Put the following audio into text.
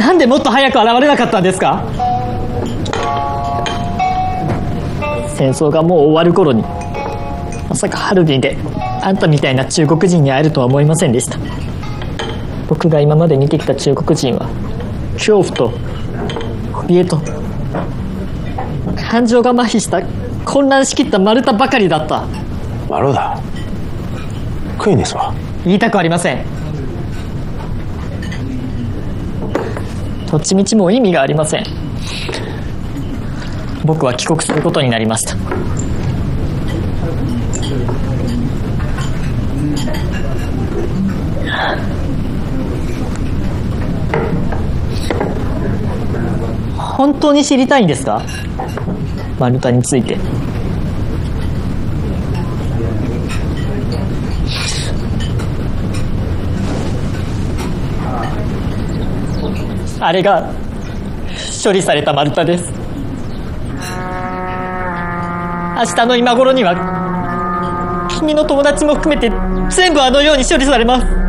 なんでもっと早く現れなかったんですか？戦争がもう終わる頃に、まさかハルビンであんたみたいな中国人に会えるとは思いませんでした。僕が今まで見てきた中国人は恐怖と怯えと感情が麻痺した混乱しきった丸太ばかりだった。 マロダ、クイネスは？ 言いたくありません。どっちみちもう意味がありません。僕は帰国することになりました。本当に知りたいんですか？丸太について。あれが処理された丸太です。明日の今頃には君の友達も含めて全部あのように処理されます。